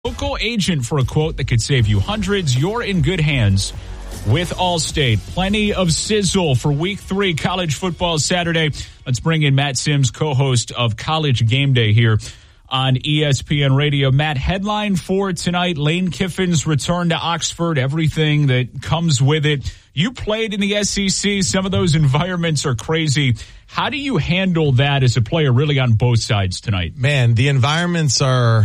Local agent for a quote that could save you hundreds. You're in good hands with Allstate. Plenty of sizzle for Week 3 college football Saturday. Let's bring in Matt Sims, co-host of College Game Day here on ESPN Radio. Matt, headline for tonight, Lane Kiffin's return to Oxford, everything that comes with it. You played in the SEC. Some of those environments are crazy. How do you handle that as a player really on both sides tonight? Man, the environments are...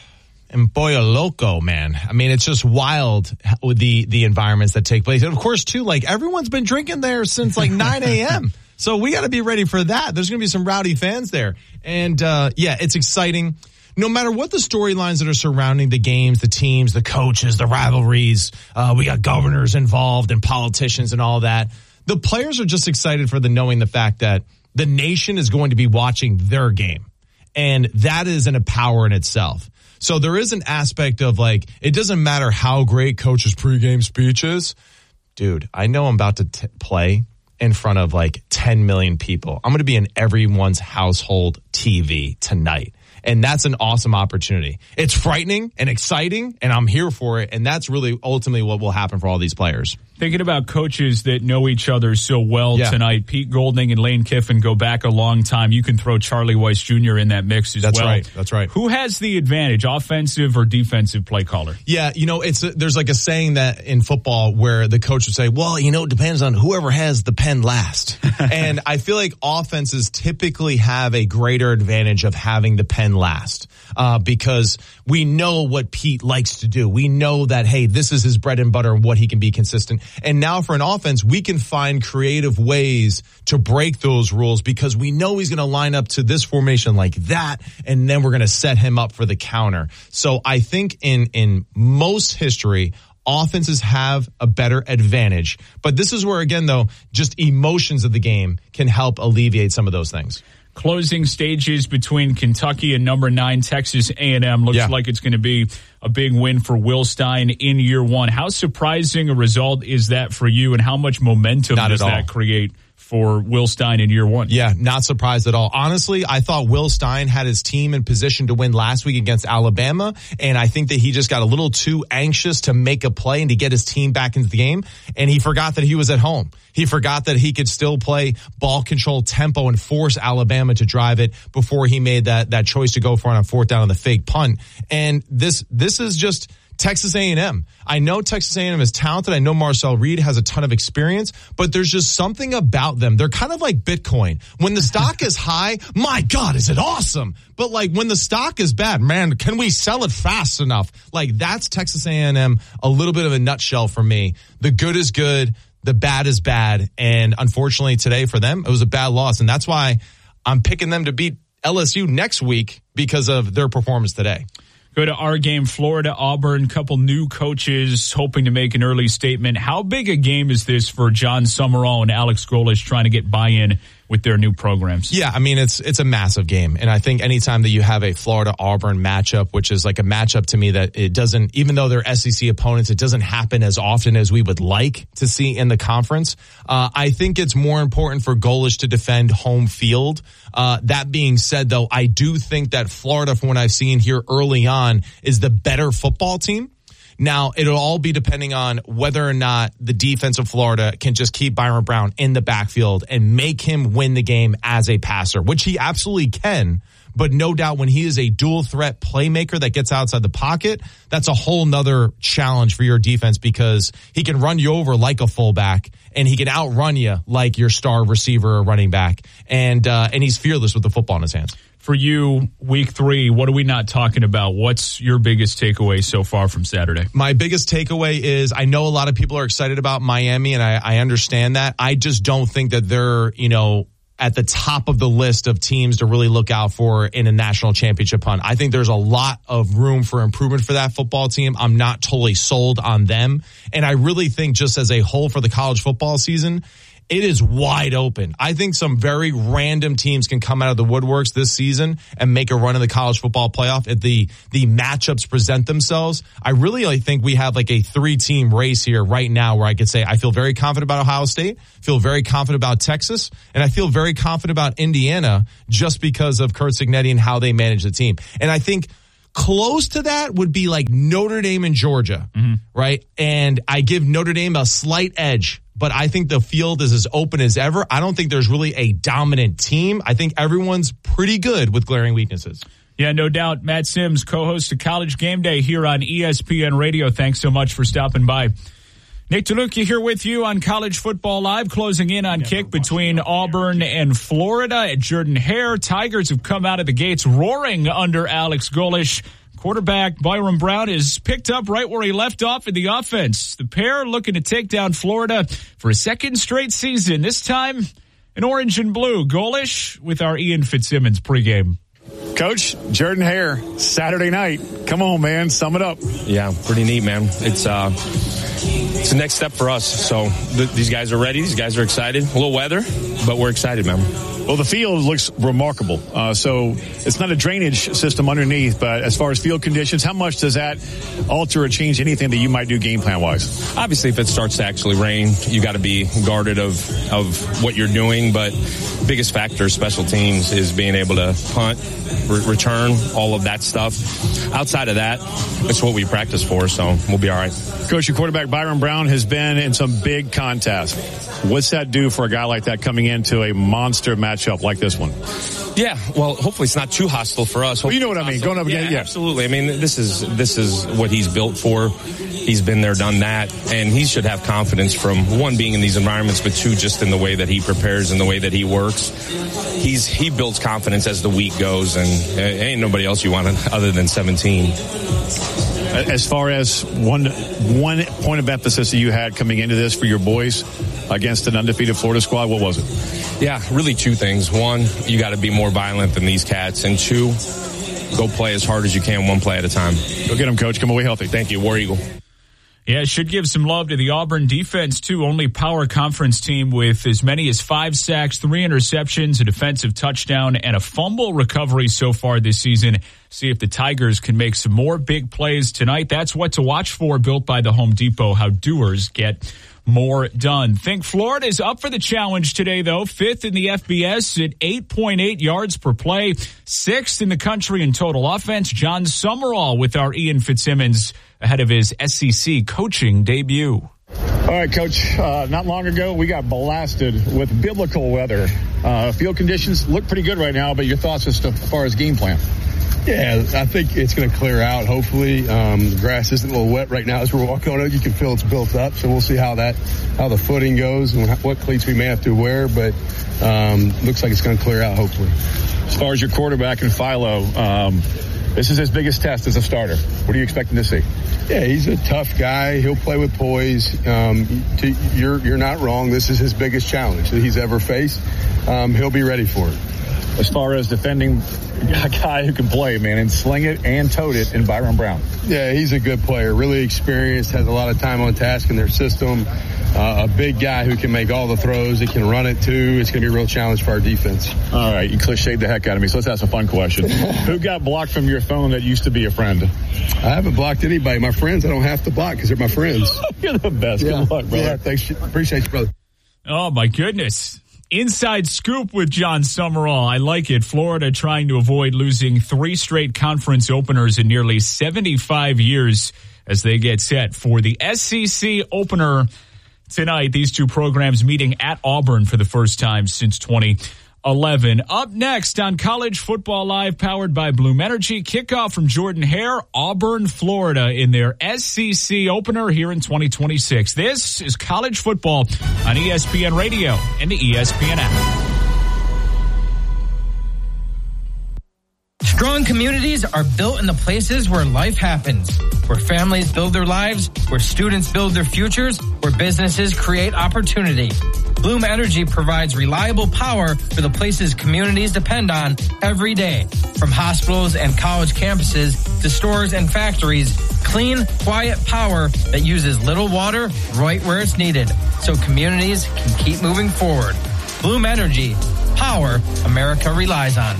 And Pollo Loco, man. I mean, it's just wild with the environments that take place. And of course, too, like everyone's been drinking there since like 9 a.m. So we got to be ready for that. There's going to be some rowdy fans there. And yeah, it's exciting. No matter what the storylines that are surrounding the games, the teams, the coaches, the rivalries, we got governors involved and politicians and all that. The players are just excited for knowing the fact that the nation is going to be watching their game. And that is a power in itself. So there is an aspect of like, it doesn't matter how great coach's pregame speech is. Dude, I know I'm about to play in front of like 10 million people. I'm going to be in everyone's household TV tonight. And that's an awesome opportunity. It's frightening and exciting, and I'm here for it. And that's really ultimately what will happen for all these players. Thinking about coaches that know each other so well tonight, Pete Golding and Lane Kiffin go back a long time. You can throw Charlie Weis Jr. in that mix as well. That's right. Who has the advantage, offensive or defensive play caller? Yeah, there's like a saying that in football where the coach would say, well, it depends on whoever has the pen last. And I feel like offenses typically have a greater advantage of having the pen last because we know what Pete likes to do. We know that, hey, this is his bread and butter and what he can be consistent. And now for an offense, we can find creative ways to break those rules because we know he's going to line up to this formation like that, and then we're going to set him up for the counter. So I think in most history, offenses have a better advantage. But this is where, again, though, just emotions of the game can help alleviate some of those things. Closing stages between Kentucky and number 9 Texas A&M. Looks like it's going to be a big win for Will Stein in year one. How surprising a result is that for you, and how much momentum does that create for Will Stein in year one? Yeah, not surprised at all. Honestly, I thought Will Stein had his team in position to win last week against Alabama, and I think that he just got a little too anxious to make a play and to get his team back into the game, and he forgot that he was at home. He forgot that he could still play ball control tempo and force Alabama to drive it before he made that choice to go for it on 4th down on the fake punt. And this is just Texas A&M. I know Texas A&M is talented. I know Marcel Reed has a ton of experience, but there's just something about them. They're kind of like Bitcoin. When the stock is high, my God, is it awesome? But like when the stock is bad, man, can we sell it fast enough? Like that's Texas A&M, a little bit of a nutshell for me. The good is good. The bad is bad. And unfortunately today for them, it was a bad loss. And that's why I'm picking them to beat LSU next week because of their performance today. Go to our game, Florida, Auburn, couple new coaches hoping to make an early statement. How big a game is this for John Summerall and Alex Golesh trying to get buy-in with their new programs? Yeah, I mean, it's a massive game. And I think anytime that you have a Florida-Auburn matchup, which is like a matchup to me that it doesn't, even though they're SEC opponents, it doesn't happen as often as we would like to see in the conference. I think it's more important for Golesh to defend home field. That being said, though, I do think that Florida, from what I've seen here early on, is the better football team. Now, it'll all be depending on whether or not the defense of Florida can just keep Byron Brown in the backfield and make him win the game as a passer, which he absolutely can. But no doubt when he is a dual threat playmaker that gets outside the pocket, that's a whole nother challenge for your defense because he can run you over like a fullback and he can outrun you like your star receiver or running back. And he's fearless with the football in his hands. For you, week 3, what are we not talking about? What's your biggest takeaway so far from Saturday? My biggest takeaway is I know a lot of people are excited about Miami, and I understand that. I just don't think that they're, at the top of the list of teams to really look out for in a national championship hunt. I think there's a lot of room for improvement for that football team. I'm not totally sold on them. And I really think just as a whole for the college football season, it is wide open. I think some very random teams can come out of the woodworks this season and make a run in the college football playoff if the matchups present themselves. I really think we have like a 3-team race here right now where I could say I feel very confident about Ohio State, feel very confident about Texas, and I feel very confident about Indiana just because of Curt Cignetti and how they manage the team. And I think Close to that would be like Notre Dame and Georgia, right? And I give Notre Dame a slight edge, but I think the field is as open as ever. I don't think there's really a dominant team. I think everyone's pretty good with glaring weaknesses. Yeah, no doubt. Matt Sims, co-host of College Game Day here on ESPN Radio. Thanks so much for stopping by. Nick DeLuca here with you on College Football Live, closing in on kick between Auburn and Florida at Jordan-Hare. Tigers have come out of the gates roaring under Alex Golesh. Quarterback Byron Brown is picked up right where he left off in the offense. The pair looking to take down Florida for a second straight season, this time in orange and blue. Golesh with our Ian Fitzsimmons pregame. Coach, Jordan-Hare, Saturday night. Come on, man. Sum it up. Yeah, pretty neat, man. It's the next step for us. So these guys are ready. These guys are excited. A little weather, but we're excited, man. Well, the field looks remarkable. So it's not a drainage system underneath, but as far as field conditions, how much does that alter or change anything that you might do game plan wise? Obviously, if it starts to actually rain, you got to be guarded of what you're doing. But biggest factor, special teams, is being able to punt, return, all of that stuff. Outside of that, it's what we practice for, so we'll be all right. Coach, your quarterback Byron Brown has been in some big contests. What's that do for a guy like that coming into a monster matchup like this one? Yeah, well, hopefully it's not too hostile for us. Well, you know what I mean. Going up against, yeah, absolutely. I mean, this is what he's built for. He's been there, done that, and he should have confidence from, one, being in these environments, but two, just in the way that he prepares and the way that he works. He builds confidence as the week goes, and ain't nobody else you want other than 17. As far as one point of emphasis that you had coming into this for your boys against an undefeated Florida squad, what was it? Yeah, really two things. One, you got to be more violent than these cats, and two, go play as hard as you can, one play at a time. Go get them, Coach. Come away healthy. Thank you, War Eagle. Yeah, should give some love to the Auburn defense, too. Only power conference team with as many as 5 sacks, 3 interceptions, a defensive touchdown, and a fumble recovery so far this season. See if the Tigers can make some more big plays tonight. That's what to watch for, built by the Home Depot, how doers get more done. Think Florida is up for the challenge today, though. 5th in the FBS at 8.8 yards per play. 6th in the country in total offense. John Summerall with our Ian Fitzsimmons ahead of his SEC coaching debut. All right, Coach, not long ago, we got blasted with biblical weather. Field conditions look pretty good right now, but your thoughts as far as game plan? Yeah, I think it's going to clear out, hopefully. The grass isn't a little wet right now as we're walking on it. You can feel it's built up, so we'll see how the footing goes and what cleats we may have to wear, but looks like it's going to clear out, hopefully. As far as your quarterback and Philo, this is his biggest test as a starter. What are you expecting to see? Yeah, he's a tough guy. He'll play with poise. You're not wrong. This is his biggest challenge that he's ever faced. He'll be ready for it. As far as defending a guy who can play, man, and sling it and tote it in Byron Brown. Yeah, he's a good player, really experienced, has a lot of time on task in their system. A big guy who can make all the throws. He can run it, too. It's going to be a real challenge for our defense. All right, you cliched the heck out of me, so let's ask a fun question. Who got blocked from your phone that used to be a friend? I haven't blocked anybody. My friends, I don't have to block because they're my friends. You're the best. Yeah. Good luck, brother. Yeah, thanks. Appreciate you, brother. Oh, my goodness. Inside scoop with John Summerall. I like it. Florida trying to avoid losing 3 straight conference openers in nearly 75 years as they get set for the SEC opener tonight. These two programs meeting at Auburn for the first time since 2011. Up next on College Football Live, powered by Bloom Energy, kickoff from Jordan-Hare, Auburn, Florida in their SEC opener here in 2026. This is college football on ESPN Radio and the ESPN app. Strong communities are built in the places where life happens, where families build their lives, where students build their futures, where businesses create opportunity. Bloom Energy provides reliable power for the places communities depend on every day. From hospitals and college campuses to stores and factories, clean, quiet power that uses little water right where it's needed, so communities can keep moving forward. Bloom Energy, power America relies on.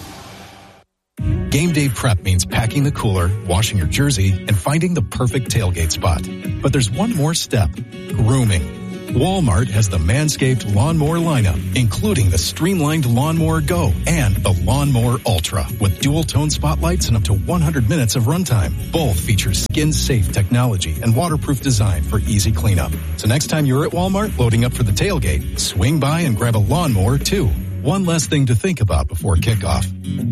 Game day prep means packing the cooler, washing your jersey, and finding the perfect tailgate spot. But there's one more step: grooming. Walmart has the Manscaped Lawnmower lineup, including the streamlined Lawnmower Go and the Lawnmower Ultra with dual-tone spotlights and up to 100 minutes of runtime. Both feature skin-safe technology and waterproof design for easy cleanup. So next time you're at Walmart loading up for the tailgate, swing by and grab a lawnmower too. One less thing to think about before kickoff.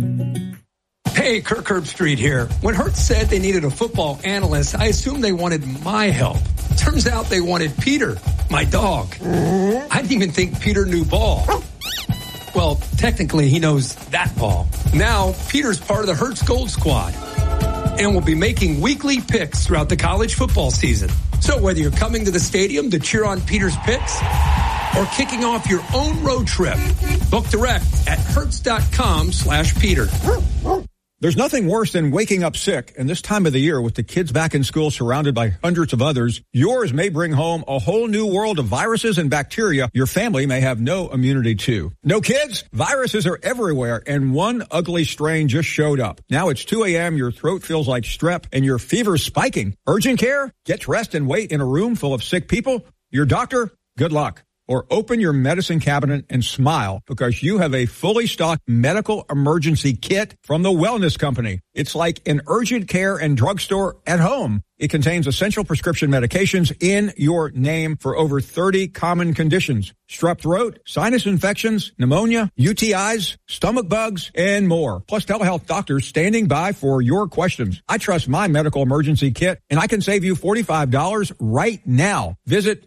Hey, Kirk Herbstreit here. When Hertz said they needed a football analyst, I assumed they wanted my help. Turns out they wanted Peter, my dog. I didn't even think Peter knew ball. Well, technically, he knows that ball. Now, Peter's part of the Hertz Gold Squad and will be making weekly picks throughout the college football season. So whether you're coming to the stadium to cheer on Peter's picks or kicking off your own road trip, book direct at hertz.com/Peter. There's nothing worse than waking up sick, and this time of the year with the kids back in school surrounded by hundreds of others, yours may bring home a whole new world of viruses and bacteria your family may have no immunity to. No kids? Viruses are everywhere, and one ugly strain just showed up. Now it's 2 a.m., your throat feels like strep, and your fever's spiking. Urgent care? Get dressed and wait in a room full of sick people? Your doctor? Good luck. Or open your medicine cabinet and smile because you have a fully stocked medical emergency kit from the Wellness Company. It's like an urgent care and drugstore at home. It contains essential prescription medications in your name for over 30 common conditions. Strep throat, sinus infections, pneumonia, UTIs, stomach bugs, and more. Plus telehealth doctors standing by for your questions. I trust my medical emergency kit, and I can save you $45 right now. Visit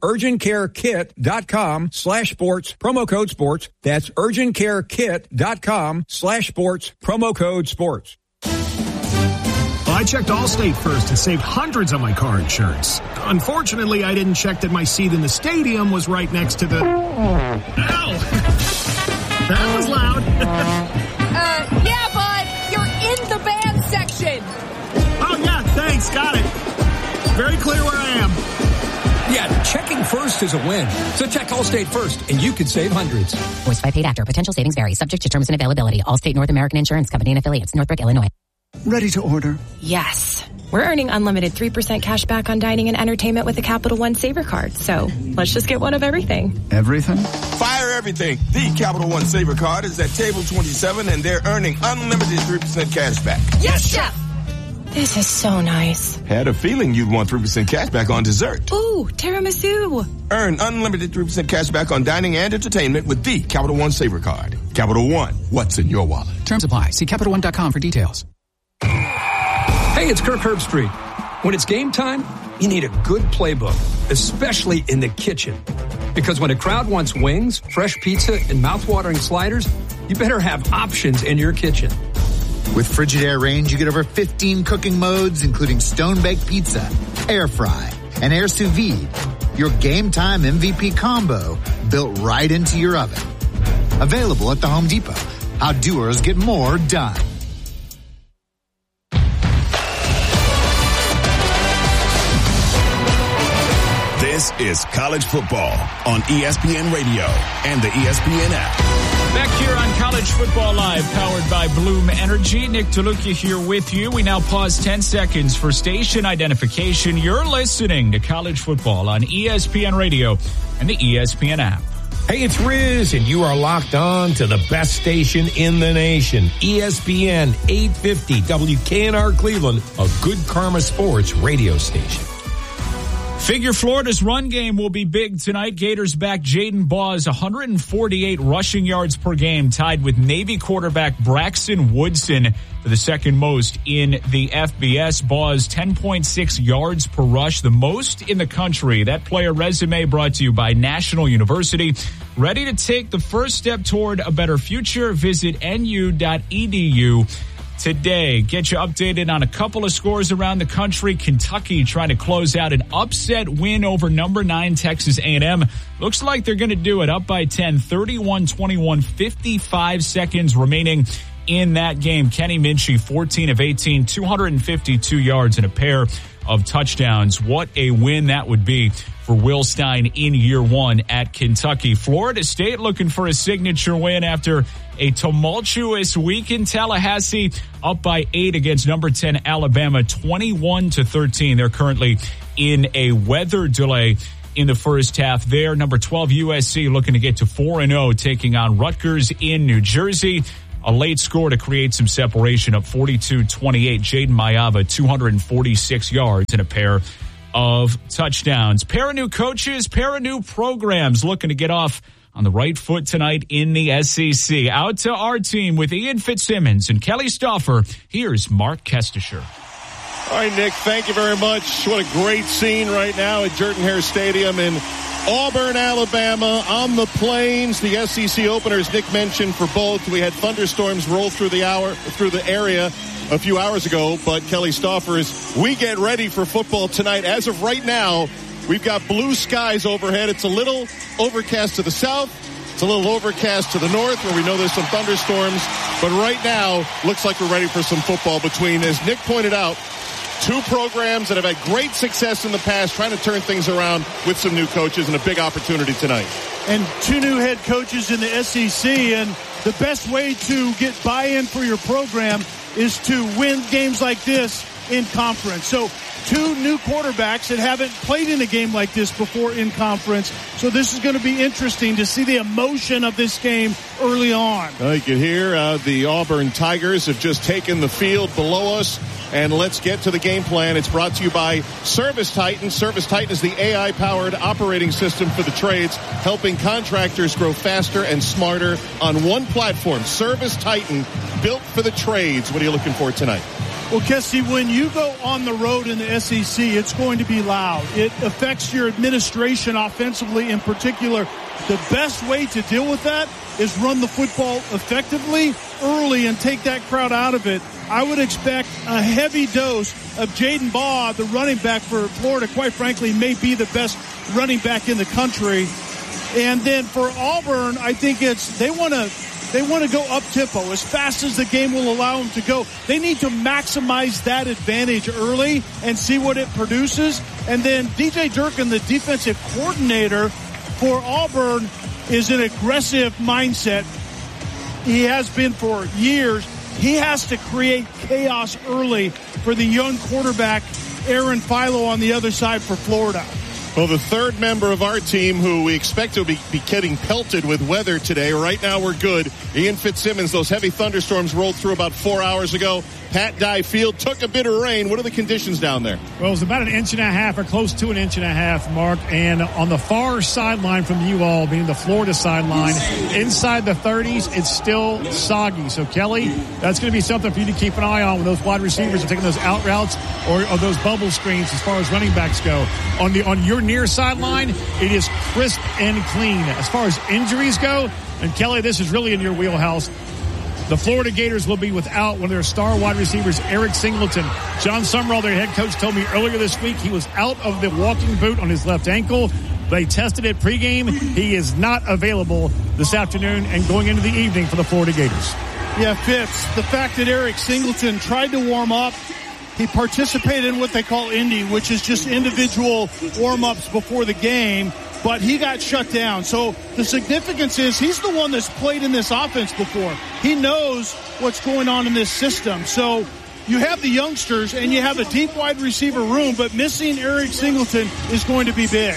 urgentcarekit.com/sports, promo code sports. That's urgentcarekit.com/sports, promo code sports. Well, I checked Allstate first and saved hundreds on my car insurance. Unfortunately, I didn't check that my seat in the stadium was right next to the... Ow! That was loud. Yeah, bud. You're in the band section. Oh, yeah, thanks. Got it. Very clear where I am. Yeah, checking first is a win. So check Allstate first, and you could save hundreds. Voiced by paid actor. Potential savings vary. Subject to terms and availability. Allstate North American Insurance Company and affiliates. Northbrook, Illinois. Ready to order? Yes. We're earning unlimited 3% cash back on dining and entertainment with the Capital One Saver Card. So let's just get one of everything. Everything? Fire everything. The Capital One Saver Card is at table 27 and they're earning unlimited 3% cash back. Yes, Chef! This is so nice. Had a feeling you'd want 3% cash back on dessert. Ooh, tiramisu. Earn unlimited 3% cash back on dining and entertainment with the Capital One Saver Card. Capital One, what's in your wallet? Terms apply. See CapitalOne.com for details. Hey, it's Kirk Herbstreit. When it's game time, you need a good playbook, especially in the kitchen. Because when a crowd wants wings, fresh pizza, and mouthwatering sliders, you better have options in your kitchen. With Frigidaire range, you get over 15 cooking modes, including stone-baked pizza, air fry, and air sous vide. Your game time MVP combo built right into your oven. Available at the Home Depot. How doers get more done. This is college football on ESPN Radio and the ESPN app. Back here on College Football Live, powered by Bloom Energy. Nick DeLucia here with you. We now pause 10 seconds for station identification. You're listening to College Football on ESPN Radio and the ESPN app. Hey, it's Riz, and you are locked on to the best station in the nation, ESPN 850 WKNR Cleveland, a Good Karma Sports radio station. Figure Florida's run game will be big tonight. Gators back Jaden Baugh's 148 rushing yards per game, tied with Navy quarterback Braxton Woodson for the second most in the FBS. Baugh's 10.6 yards per rush, the most in the country. That player resume brought to you by National University. Ready to take the first step toward a better future? Visit nu.edu. Today, get you updated on a couple of scores around the country. Kentucky trying to close out an upset win over number 9 Texas A&M. Looks like they're going to do it. Up by 10, 31-21, 55 seconds remaining in that game. Kenny Minchie, 14 of 18, 252 yards and a pair of touchdowns. What a win that would be for Will Stein in year one at Kentucky. Florida State looking for a signature win after a tumultuous week in Tallahassee, up by 8 against number 10 Alabama, 21-13. They're currently in a weather delay in the first half there. Number 12 USC looking to get to 4-0, taking on Rutgers in New Jersey. A late score to create some separation up 42-28. Jaden Mayava, 246 yards and a pair of touchdowns. Pair of new coaches, pair of new programs looking to get off on the right foot tonight in the SEC. Out to our team with Ian Fitzsimmons and Kelly Stauffer. Here's Mark Kestisher. All right, Nick, thank you very much. What a great scene right now at Jordan-Hare Stadium in Auburn, Alabama, on the plains. The SEC openers, Nick mentioned for both. We had thunderstorms roll through the area a few hours ago, but Kelly Stauffer, as we get ready for football tonight, as of right now, we've got blue skies overhead. It's a little overcast to the south. It's a little overcast to the north where we know there's some thunderstorms. But right now, looks like we're ready for some football between, as Nick pointed out, two programs that have had great success in the past, trying to turn things around with some new coaches, and a big opportunity tonight. And two new head coaches in the SEC, and the best way to get buy-in for your program is to win games like this in conference. So two new quarterbacks that haven't played in a game like this before in conference. So this is going to be interesting to see the emotion of this game early on. You can hear the Auburn Tigers have just taken the field below us. And let's get to the game plan. It's brought to you by Service Titan. Service Titan is the AI-powered operating system for the trades, helping contractors grow faster and smarter on one platform. Service Titan, built for the trades. What are you looking for tonight? Well, Kessie, when you go on the road in the SEC, it's going to be loud. It affects your administration offensively in particular. The best way to deal with that is run the football effectively early and take that crowd out of it. I would expect a heavy dose of Jaden Baugh, the running back for Florida, quite frankly, may be the best running back in the country. And then for Auburn, I think they want to go up tempo as fast as the game will allow them to go. They need to maximize that advantage early and see what it produces. And then DJ Durkin, the defensive coordinator for Auburn, is an aggressive mindset. He has been for years. He has to create chaos early for the young quarterback, Aaron Philo, on the other side for Florida. Well, the third member of our team who we expect to be getting pelted with weather today. Right now we're good. Ian Fitzsimmons, those heavy thunderstorms rolled through about 4 hours ago. Pat Dye Field took a bit of rain. What are the conditions down there? Well, it was about 1.5 inches or close to 1.5 inches, Mark. And on the far sideline from you all, being the Florida sideline, inside the 30s, it's still soggy. So, Kelly, that's going to be something for you to keep an eye on when those wide receivers are taking those out routes or those bubble screens as far as running backs go. On your near sideline, it is crisp and clean. As far as injuries go, and Kelly, this is really in your wheelhouse, the Florida Gators will be without one of their star wide receivers, Eric Singleton. John Summerall, their head coach, told me earlier this week he was out of the walking boot on his left ankle. They tested it pregame. He is not available this afternoon and going into the evening for the Florida Gators. Yeah, Fitz, the fact that Eric Singleton tried to warm up, he participated in what they call Indy, which is just individual warm-ups before the game, but he got shut down. So the significance is he's the one that's played in this offense before. He knows what's going on in this system. So you have the youngsters and you have a deep wide receiver room, but missing Eric Singleton is going to be big.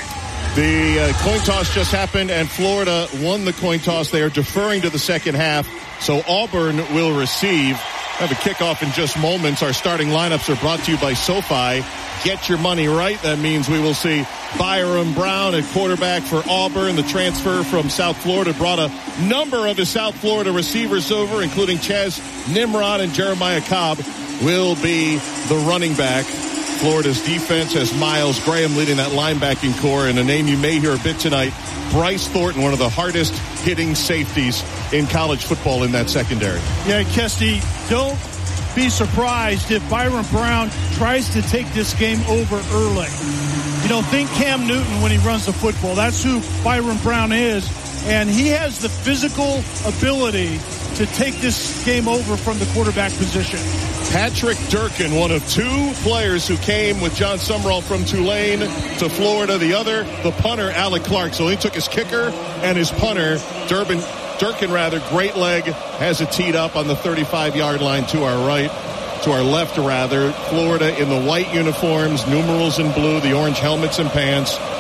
The coin toss just happened, and Florida won the coin toss. They are deferring to the second half, so Auburn will receive. Have a kickoff in just moments. Our starting lineups are brought to you by SoFi. Get your money right. That means we will see Byron Brown at quarterback for Auburn. The transfer from South Florida brought a number of his South Florida receivers over, including Chaz Nimrod and Jeremiah Cobb will be the running back. Florida's defense has Miles Graham leading that linebacking core, and a name you may hear a bit tonight, Bryce Thornton, one of the hardest hitting safeties in college football in that secondary. Yeah, Kesty, don't be surprised if Byron Brown tries to take this game over early. You know, think Cam Newton when he runs the football. That's who Byron Brown is, and he has the physical ability to take this game over from the quarterback position. Patrick Durkin, one of two players who came with John Summerall from Tulane to Florida. The other, the punter, Alec Clark. So he took his kicker and his punter, Durkin, great leg, has it teed up on the 35-yard line to our right. To our left, Florida in the white uniforms, numerals in blue, the orange helmets and pants.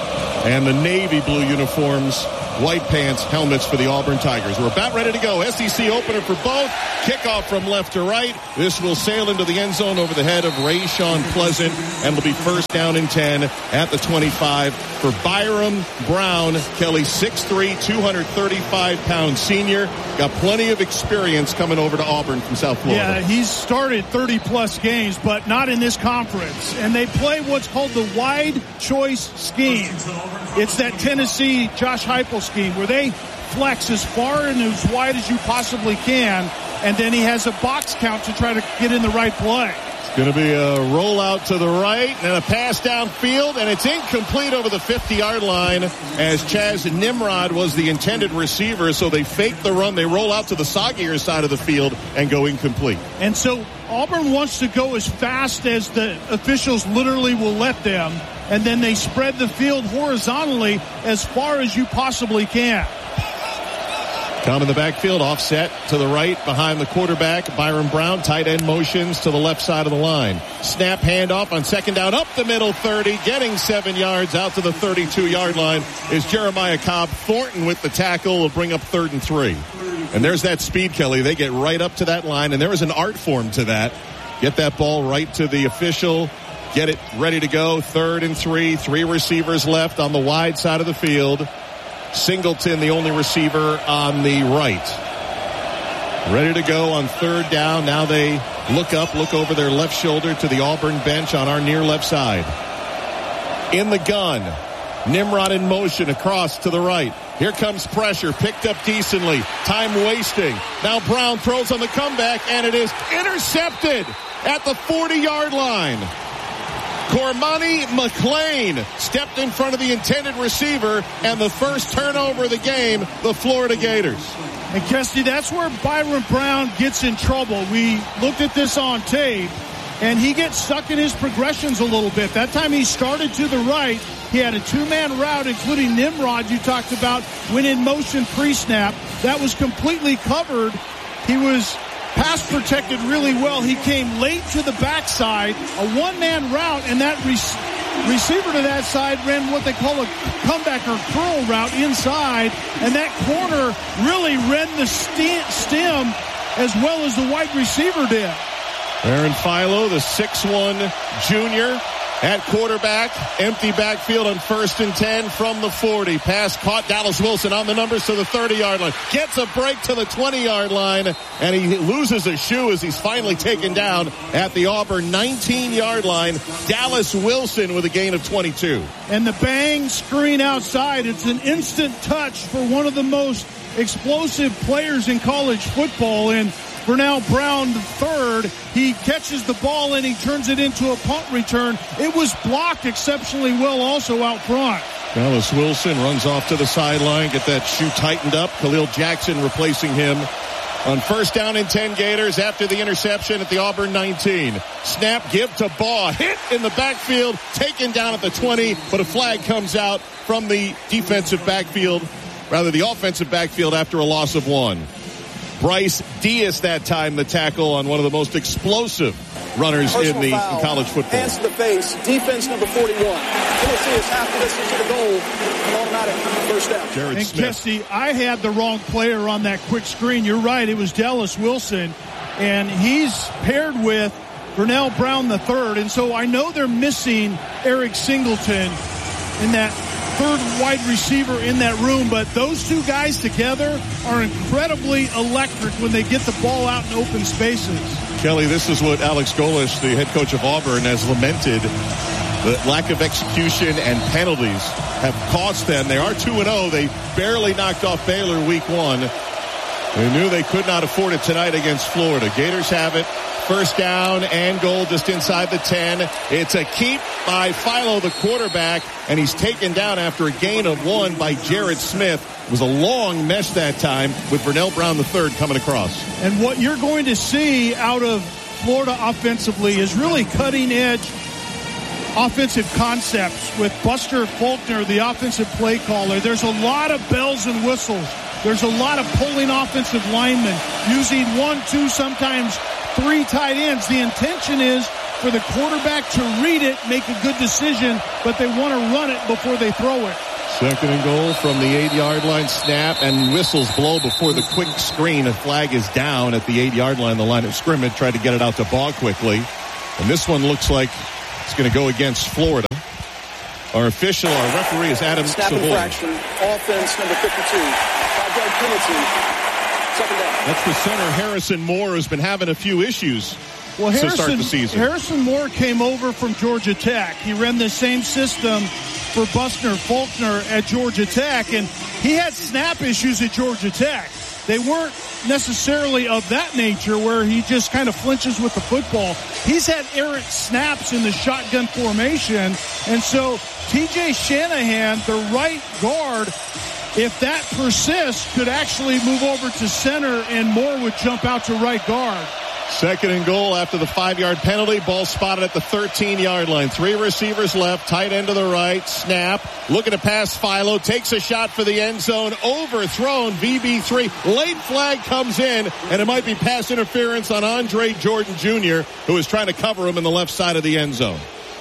and the navy blue uniforms, white pants, helmets for the Auburn Tigers. We're about ready to go. SEC opener for both. Kickoff from left to right. This will sail into the end zone over the head of Rayshawn Pleasant, and will be first down and 10 at the 25 for Byram Brown. Kelly, 6'3", 235-pound senior. Got plenty of experience coming over to Auburn from South Florida. Yeah, he's started 30-plus games, but not in this conference. And they play what's called the wide choice scheme. It's that Tennessee Josh Heupel scheme where they flex as far and as wide as you possibly can, and then he has a box count to try to get in the right play. It's going to be a rollout to the right and a pass downfield, and it's incomplete over the 50-yard line as Chaz Nimrod was the intended receiver, so they fake the run. They roll out to the soggier side of the field and go incomplete. And so Auburn wants to go as fast as the officials literally will let them, and then they spread the field horizontally as far as you possibly can. Come in the backfield, offset to the right behind the quarterback. Byram Brown, tight end motions to the left side of the line. Snap handoff on second down, up the middle 30, getting 7 yards out to the 32-yard line is Jeremiah Cobb. Thornton with the tackle will bring up 3rd and 3. And there's that speed, Kelly. They get right up to that line, and there is an art form to that. Get that ball right to the official. Get it ready to go. 3rd and 3. 3 receivers left on the wide side of the field. Singleton, the only receiver on the right. Ready to go on 3rd down. Now they look over their left shoulder to the Auburn bench on our near left side. In the gun. Nimrod in motion across to the right. Here comes pressure. Picked up decently. Time wasting. Now Brown throws on the comeback, and it is intercepted at the 40-yard line. Cormani McClain stepped in front of the intended receiver, and the first turnover of the game, the Florida Gators. And Kesty, that's where Byram Brown gets in trouble. We looked at this on tape, and he gets stuck in his progressions a little bit. That time he started to the right. He had a 2-man route, including Nimrod, you talked about, went in motion pre-snap. That was completely covered. He was pass protected really well. He came late to the backside, a 1-man route, and that receiver to that side ran what they call a comeback or curl route inside, and that corner really read the stem as well as the wide receiver did. Aaron Philo, the 6'1 junior at quarterback. Empty backfield on 1st and 10 from the 40. Pass caught. Dallas Wilson on the numbers to the 30-yard line. Gets a break to the 20-yard line, and he loses a shoe as he's finally taken down at the Auburn 19-yard line. Dallas Wilson with a gain of 22. And the bang screen outside. It's an instant touch for one of the most explosive players in college football, and Vernell Brown III, he catches the ball and he turns it into a punt return. It was blocked exceptionally well also out front. Dallas Wilson runs off to the sideline, get that shoe tightened up. Khalil Jackson replacing him on 1st down and 10 Gators after the interception at the Auburn 19. Snap, give to Baugh. Hit in the backfield, taken down at the 20, but a flag comes out from the offensive backfield after a loss of 1. Bryce Diaz that time the tackle on one of the most explosive runners in college football. Hands to the face, defense number 41. Tennessee is half the distance to the goal, an automatic first down. Jared and Smith. Kesty, I had the wrong player on that quick screen. You're right, it was Dallas Wilson, and he's paired with Vernell Brown III, and so I know they're missing Eric Singleton in that 3rd wide receiver in that room, but those two guys together are incredibly electric when they get the ball out in open spaces. Kelly, this is what Alex Golesh, the head coach of Auburn, has lamented. The lack of execution and penalties have cost them. They are 2-0. They barely knocked off Baylor week 1. They knew they could not afford it tonight against Florida. Gators have it. 1st down and goal just inside the 10. It's a keep by Philo, the quarterback, and he's taken down after a gain of 1 by Jared Smith. It was a long mesh that time with Vernell Brown III coming across. And what you're going to see out of Florida offensively is really cutting-edge offensive concepts with Buster Faulkner, the offensive play caller. There's a lot of bells and whistles. There's a lot of pulling offensive linemen, using 1, 2, sometimes 3 tight ends. The intention is for the quarterback to read it, make a good decision, but they want to run it before they throw it. Second and goal from the 8-yard line. Snap and whistles blow before the quick screen. A flag is down at the 8-yard line, the line of scrimmage. Tried to get it out to Baugh quickly. And this one looks like it's going to go against Florida. Our referee is Adam Snap Savoy. infraction. Offense number 52. 5-yard penalty. Second down. That's the center, Harrison Moore, who's been having a few issues to start the season. Harrison Moore came over from Georgia Tech. He ran the same system for Buster Faulkner at Georgia Tech, and he had snap issues at Georgia Tech. They weren't necessarily of that nature where he just kind of flinches with the football. He's had errant snaps in the shotgun formation, and so TJ Shanahan, the right guard, if that persists, could actually move over to center and Moore would jump out to right guard. Second and goal after the 5-yard penalty. Ball spotted at the 13-yard line. 3 receivers left. Tight end to the right. Snap. Looking to pass Philo. Takes a shot for the end zone. Overthrown. VB3. Late flag comes in, and it might be pass interference on Andre Jordan Jr., who is trying to cover him in the left side of the end zone.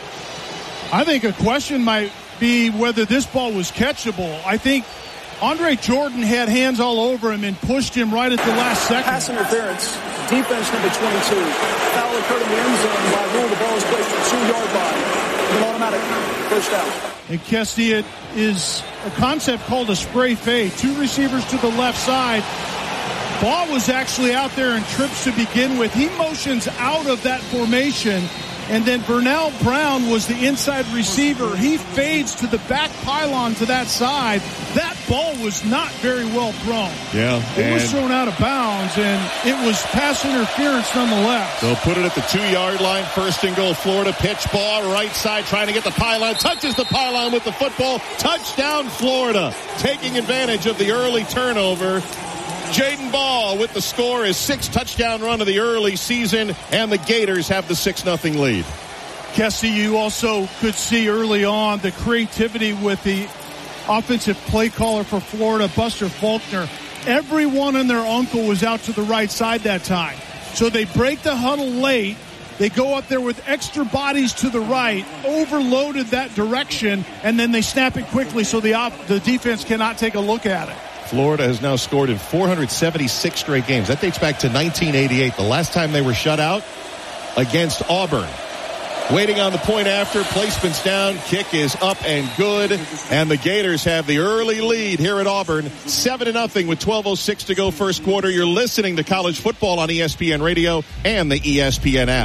I think a question might be whether this ball was catchable. I think Andre Jordan had hands all over him and pushed him right at the last second. Pass interference. Defense number 22. Foul occurred in the end zone. By rule, the ball is placed at 2-yard line. An automatic first down. And Kesty, it is a concept called a spray fade. 2 receivers to the left side. Ball was actually out there in trips to begin with. He motions out of that formation. And then Vernell Brown was the inside receiver. He fades to the back pylon to that side. That ball was not very well thrown. Yeah. It was thrown out of bounds, and it was pass interference nonetheless. They'll put it at the 2-yard line. First and goal, Florida. Pitch ball, right side, trying to get the pylon. Touches the pylon with the football. Touchdown, Florida. Taking advantage of the early turnover. Jaden Ball with the score, his 6th touchdown run of the early season, and the Gators have the 6-0 lead. Kessie, you also could see early on the creativity with the offensive play caller for Florida, Buster Faulkner. Everyone and their uncle was out to the right side that time. So they break the huddle late. They go up there with extra bodies to the right, overloaded that direction, and then they snap it quickly so the defense cannot take a look at it. Florida has now scored in 476 straight games. That dates back to 1988, the last time they were shut out against Auburn. Waiting on the point after, placement's down, kick is up and good, and the Gators have the early lead here at Auburn, 7-0 with 12:06 to go first quarter. You're listening to college football on ESPN Radio and the ESPN app.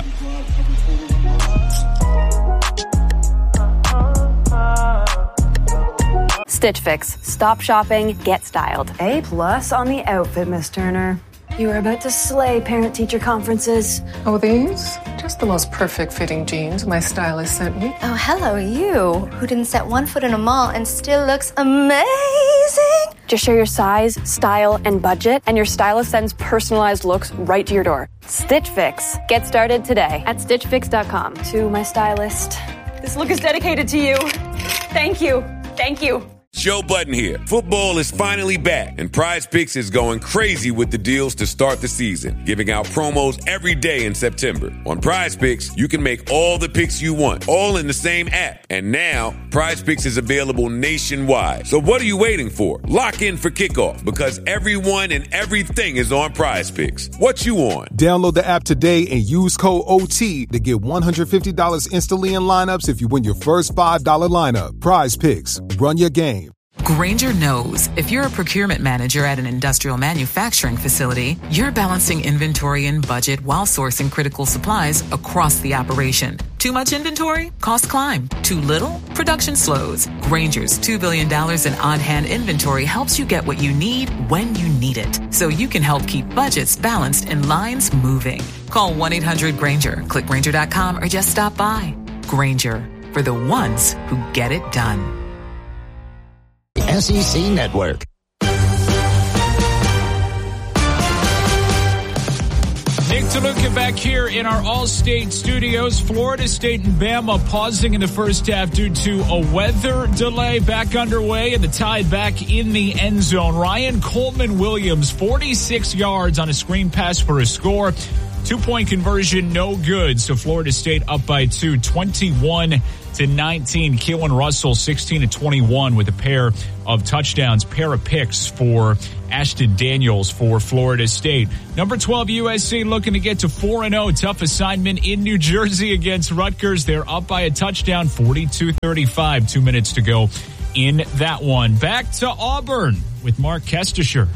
Stitch Fix. Stop shopping, get styled. A+ on the outfit, Miss Turner. You are about to slay parent-teacher conferences. Oh, these? Just the most perfect fitting jeans my stylist sent me. Oh, hello, you, who didn't set one foot in a mall and still looks amazing. Just share your size, style, and budget, and your stylist sends personalized looks right to your door. Stitch Fix. Get started today at StitchFix.com. To my stylist. This look is dedicated to you. Thank you. Thank you. Joe Budden here. Football is finally back, and Prize Picks is going crazy with the deals to start the season, giving out promos every day in September. On Prize Picks, you can make all the picks you want, all in the same app. And now, Prize Picks is available nationwide. So what are you waiting for? Lock in for kickoff, because everyone and everything is on Prize Picks. What you on? Download the app today and use code OT to get $150 instantly in lineups if you win your first $5 lineup. Prize Picks. Run your game. Grainger knows if you're a procurement manager at an industrial manufacturing facility, you're balancing inventory and budget while sourcing critical supplies across the operation. Too much inventory? Costs climb. Too little? Production slows. Grainger's $2 billion in on-hand inventory helps you get what you need when you need it, so you can help keep budgets balanced and lines moving. Call 1-800-GRAINGER, click Grainger.com, or just stop by. Grainger, for the ones who get it done. SEC Network. Nick DeLuca back here in our All-State studios. Florida State and Bama pausing in the first half due to a weather delay. Back underway, and the Tide back in the end zone. Ryan Coleman-Williams, 46 yards on a screen pass for a score. 2-point conversion, no good. So Florida State up by 2, 21-17. 19. Keelan Russell, 16-21 with a pair of touchdowns, pair of picks for Ashton Daniels for Florida State. Number 12, USC looking to get to 4-0. Tough assignment in New Jersey against Rutgers. They're up by a touchdown, 42-35. 2 minutes to go in that one. Back to Auburn with Mark Kestisher.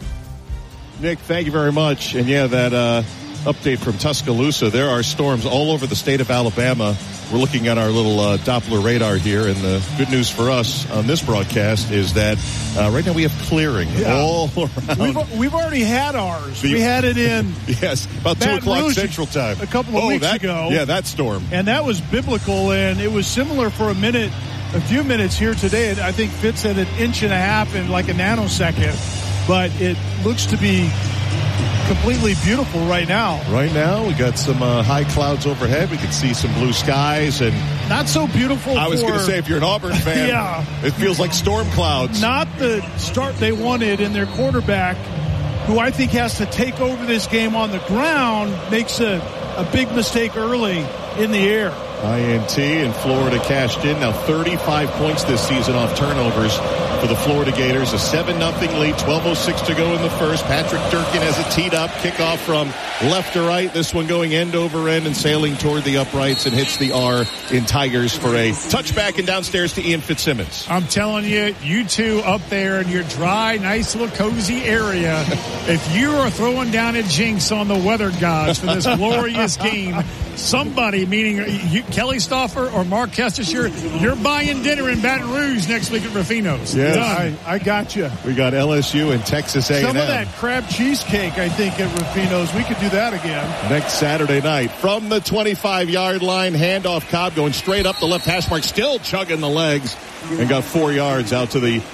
Nick, thank you very much. And yeah, that update from Tuscaloosa. There are storms all over the state of Alabama. We're looking at our little Doppler radar here, and the good news for us on this broadcast is that right now we have clearing all around. We've already had ours. We had it in about 2 o'clock Rouge Central Time a couple of weeks ago. Yeah, that storm. And that was biblical, and it was similar for a few minutes here today. I think Fitz at 1.5 inches in like a nanosecond, but it looks to be completely beautiful right now. Right now, we got some high clouds overhead. We can see some blue skies, and not so beautiful. I was going to say, if you're an Auburn fan, it feels like storm clouds. Not the start they wanted, and their quarterback, who I think has to take over this game on the ground, makes a big mistake early in the air. INT, and Florida cashed in. Now 35 points this season off turnovers for the Florida Gators. A 7-0 lead, 12:06 to go in the first. Patrick Durkin has it teed up. Kickoff from left to right. This one going end over end and sailing toward the uprights, and hits the R in Tigers for a touchback, and downstairs to Ian Fitzsimmons. I'm telling you, you two up there in your dry, nice little cozy area, if you are throwing down a jinx on the weather gods for this glorious game, somebody, meaning you, Kelly Stauffer or Mark Kestisher, you're buying dinner in Baton Rouge next week at Ruffino's. Yes. I got you. We got LSU and Texas A&M. Some of that crab cheesecake, I think, at Ruffino's. We could do that again. Next Saturday night. From the 25-yard line, handoff Cobb going straight up the left hash mark, still chugging the legs, and got 4 yards out to the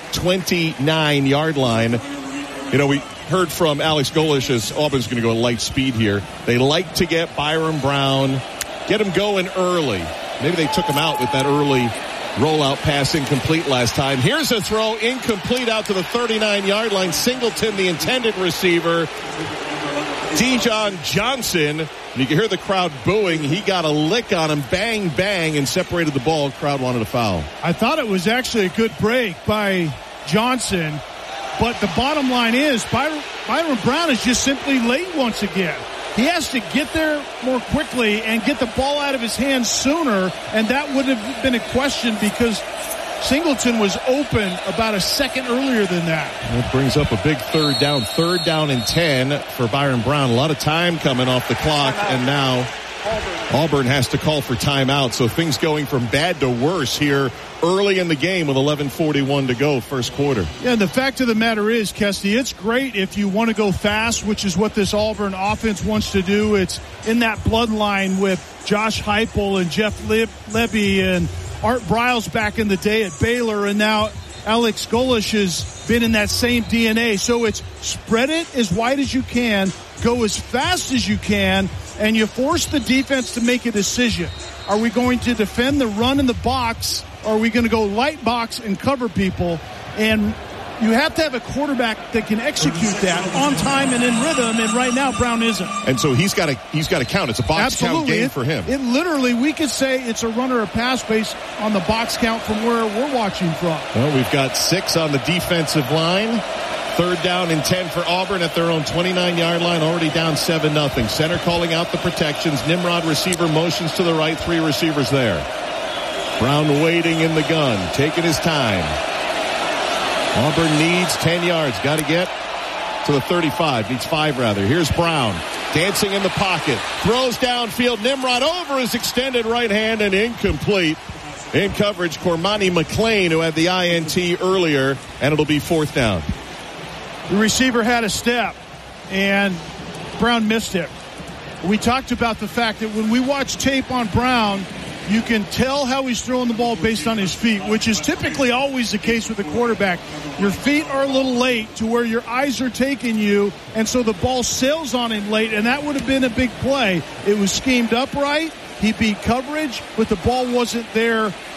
29-yard line. You know, we heard from Alex Golish as Auburn's going to go light speed here. They like to get Byron Brown, get him going early. Maybe they took him out with that early rollout pass incomplete last time. Here's a throw incomplete out to the 39-yard line. Singleton, the intended receiver. Dijon Johnson, and you can hear the crowd booing. He got a lick on him, bang, bang, and separated the ball. Crowd wanted a foul. I thought it was actually a good break by Johnson, but the bottom line is Byron Brown is just simply late once again. He has to get there more quickly and get the ball out of his hands sooner, and that would have been a question because Singleton was open about a second earlier than that. That brings up a big third down and 10 for Byron Brown. A lot of time coming off the clock, and now Auburn has to call for timeout. So things going from bad to worse here early in the game with 11:41 to go, first quarter. Yeah, and the fact of the matter is, Kesty, it's great if you want to go fast, which is what this Auburn offense wants to do. It's in that bloodline with Josh Heupel and Jeff Lebby and Art Briles back in the day at Baylor, and now Alex Golish has been in that same DNA. So it's spread it as wide as you can, go as fast as you can, and you force the defense to make a decision. Are we going to defend the run in the box, or are we going to go light box and cover people? And you have to have a quarterback that can execute that on time and in rhythm, and right now Brown isn't. And so he's got to count. It's a box count game for him. It literally, we could say it's a run or a pass based on the box count from where we're watching from. Well, we've got 6 on the defensive line. Third down and 10 for Auburn at their own 29-yard line, already down 7-0. Center calling out the protections. Nimrod receiver motions to the right, 3 receivers there. Brown waiting in the gun, taking his time. Auburn needs 10 yards. Got to get to the 35. Needs 5 rather. Here's Brown dancing in the pocket. Throws downfield. Nimrod over his extended right hand and incomplete. In coverage, Cormani McClain, who had the INT earlier, and it'll be 4th down. The receiver had a step, and Brown missed it. We talked about the fact that when we watch tape on Brown, you can tell how he's throwing the ball based on his feet, which is typically always the case with the quarterback. Your feet are a little late to where your eyes are taking you, and so the ball sails on him late, and that would have been a big play. It was schemed up right. He beat coverage, but the ball wasn't there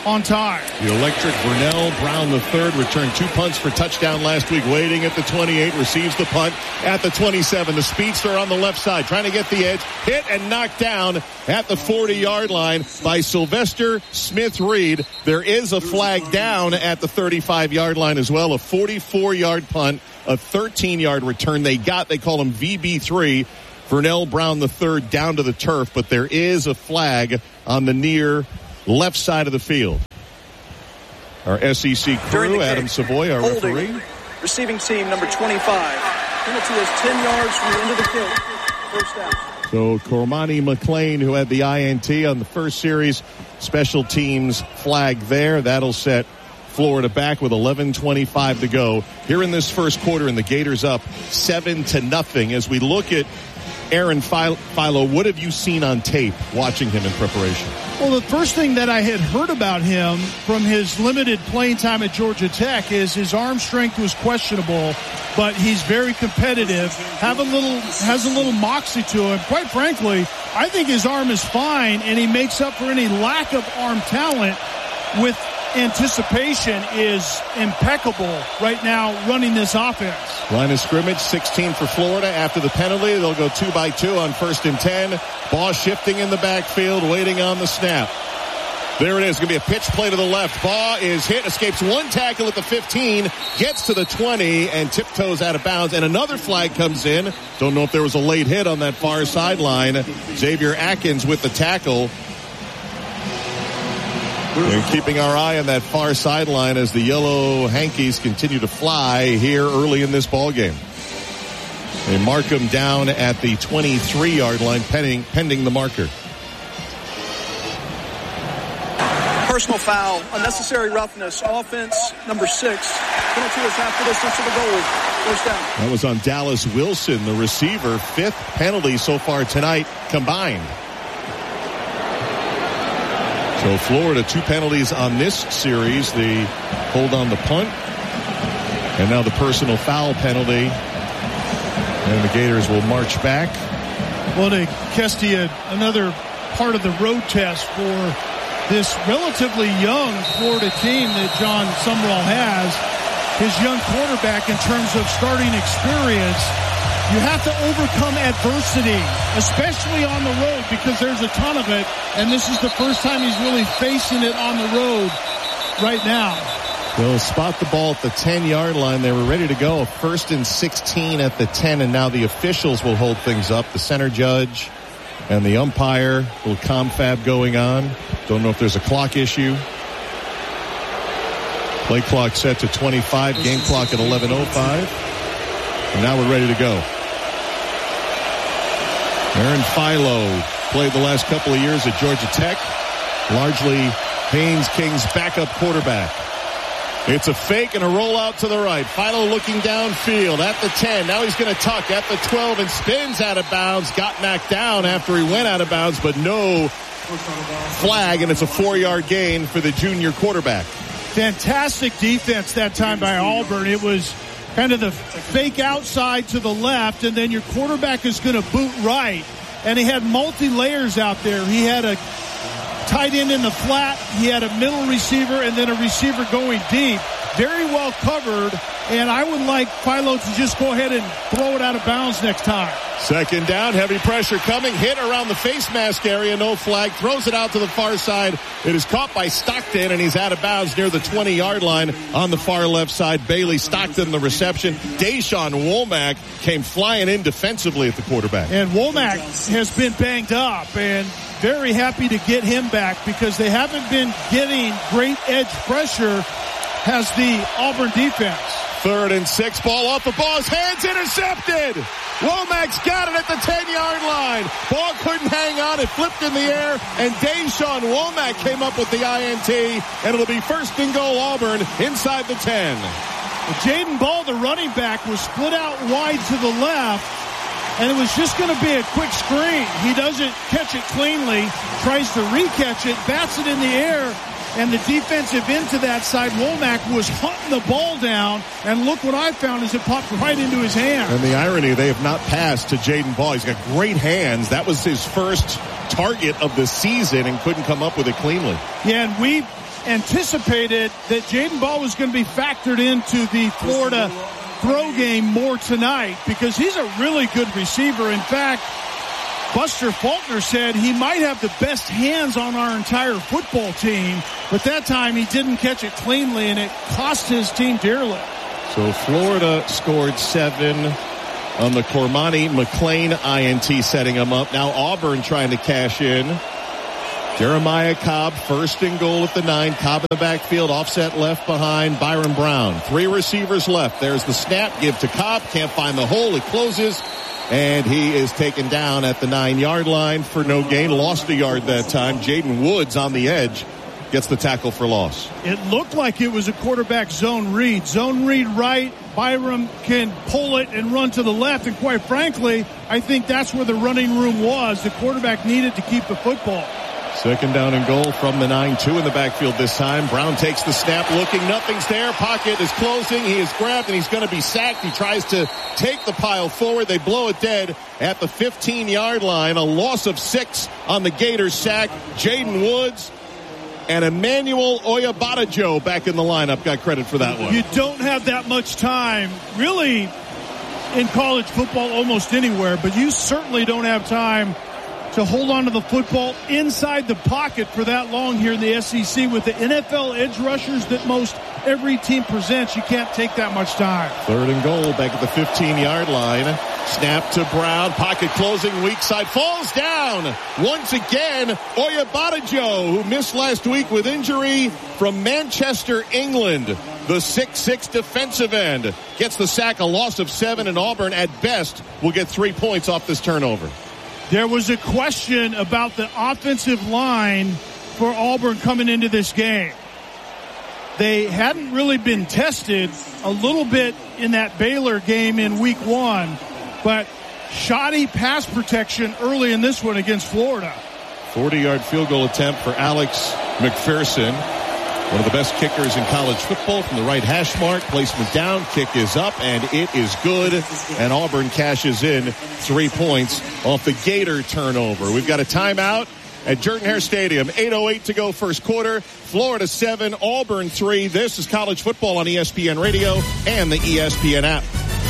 on time. The electric Vernell Brown III returned 2 punts for touchdown last week, waiting at the 28, receives the punt at the 27. The speedster on the left side, trying to get the edge, hit and knocked down at the 40-yard line by Sylvester Smith-Reed. There is a flag down at the 35-yard line as well, a 44-yard punt, a 13-yard return. They call him VB3. Vernell Brown III down to the turf, but there is a flag on the near left side of the field. Our SEC crew, Adam Savoy, our referee. Receiving team number 25. Penalty is 10 yards from the end of the kick. First down. So Cormani McLean, who had the INT on the first series, special teams flag there. That'll set Florida back with 11:25 to go here in this first quarter, and the Gators up 7-0. As we look at Aaron Philo, what have you seen on tape watching him in preparation? Well, the first thing that I had heard about him from his limited playing time at Georgia Tech is his arm strength was questionable, but he's very competitive, has a little moxie to him. Quite frankly, I think his arm is fine, and he makes up for any lack of arm talent with anticipation is impeccable right now running this offense. Line of scrimmage, 16 for Florida. After the penalty, they'll go 2-by-2 on 1st and 10. Ball shifting in the backfield, waiting on the snap. There it is. Going to be a pitch play to the left. Baugh is hit, escapes one tackle at the 15, gets to the 20, and tiptoes out of bounds. And another flag comes in. Don't know if there was a late hit on that far sideline. Xavier Atkins with the tackle. And keeping our eye on that far sideline as the yellow hankies continue to fly here early in this ball game. They mark him down at the 23-yard line, pending the marker. Personal foul, unnecessary roughness, offense number 6. Penalty is half the distance to the goal. First down. That was on Dallas Wilson, the receiver. 5th penalty so far tonight combined. So Florida, 2 penalties on this series. The hold on the punt, and now the personal foul penalty. And the Gators will march back. Well, to Kesty, another part of the road test for this relatively young Florida team that John Sumrall has. His young quarterback in terms of starting experience. You have to overcome adversity, especially on the road, because there's a ton of it, and this is the first time he's really facing it on the road right now. They'll spot the ball at the 10-yard line. They were ready to go. 1st and 16 at the 10, and now the officials will hold things up. The center judge and the umpire, a little confab going on. Don't know if there's a clock issue. Play clock set to 25, game clock at 11:05. And now we're ready to go. Aaron Philo played the last couple of years at Georgia Tech. Largely Haynes King's backup quarterback. It's a fake and a rollout to the right. Philo looking downfield at the 10. Now he's going to tuck at the 12 and spins out of bounds. Got knocked down after he went out of bounds, but no flag, and it's a 4-yard gain for the junior quarterback. Fantastic defense that time by Auburn. It was kind of the fake outside to the left, and then your quarterback is going to boot right. And he had multi-layers out there. He had a tight end in the flat, he had a middle receiver, and then a receiver going deep. Very well covered, and I would like Philo to just go ahead and throw it out of bounds next time. 2nd down, heavy pressure coming, hit around the face mask area, no flag, throws it out to the far side. It is caught by Stockton, and he's out of bounds near the 20-yard line on the far left side. Bailey Stockton, the reception. Deshaun Womack came flying in defensively at the quarterback. And Womack has been banged up, and very happy to get him back because they haven't been getting great edge pressure as the Auburn defense. 3rd and 6, ball off the Ball's hands, intercepted. Womack's got it at the 10-yard line. Ball couldn't hang on, it flipped in the air, and Deshaun Womack came up with the INT, and it'll be 1st and goal Auburn inside the 10. Jaden Ball, the running back, was split out wide to the left, and it was just going to be a quick screen. He doesn't catch it cleanly, tries to re-catch it, bats it in the air, and the defensive end to that side, Womack, was hunting the ball down, and look what I found is it popped right into his hand. And the irony, they have not passed to Jaden Ball. He's got great hands. That was his first target of the season and couldn't come up with it cleanly. Yeah, and we anticipated that Jaden Ball was going to be factored into the Florida throw game more tonight because he's a really good receiver. In fact, Buster Faulkner said he might have the best hands on our entire football team, but that time he didn't catch it cleanly, and it cost his team dearly. So Florida scored 7 on the Cormani McClain INT, setting him up. Now Auburn trying to cash in. Jeremiah Cobb, first and goal at the 9. Cobb in the backfield, offset left behind Byron Brown. 3 receivers left. There's the snap, give to Cobb. Can't find the hole. It closes. And he is taken down at the 9-yard line for no gain. Lost a yard that time. Jaden Woods on the edge gets the tackle for loss. It looked like it was a quarterback zone read. Zone read right. Byram can pull it and run to the left. And quite frankly, I think that's where the running room was. The quarterback needed to keep the football. Second down and goal from the 9-2 in the backfield this time. Brown takes the snap, looking, nothing's there. Pocket is closing. He is grabbed, and he's going to be sacked. He tries to take the pile forward. They blow it dead at the 15-yard line. A loss of 6 on the Gators sack. Jaden Woods and Emmanuel Oyabadajo back in the lineup got credit for that one. You don't have that much time, really, in college football almost anywhere, but you certainly don't have time to hold on to the football inside the pocket for that long here in the SEC. With the NFL edge rushers that most every team presents, you can't take that much time. Third and goal back at the 15-yard line. Snap to Brown. Pocket closing, weak side. Falls down once again. Oyabadajo, who missed last week with injury from Manchester, England. The 6'6" defensive end gets the sack, a loss of 7, and Auburn at best will get 3 points off this turnover. There was a question about the offensive line for Auburn coming into this game. They hadn't really been tested a little bit in that Baylor game in week 1, but shoddy pass protection early in this one against Florida. 40-yard field goal attempt for Alex McPherson. One of the best kickers in college football from the right hash mark. Placement down, kick is up, and it is good. And Auburn cashes in 3 points off the Gator turnover. We've got a timeout at Jordan-Hare Stadium. 8:08 to go first quarter. Florida 7, Auburn 3. This is college football on ESPN Radio and the ESPN app.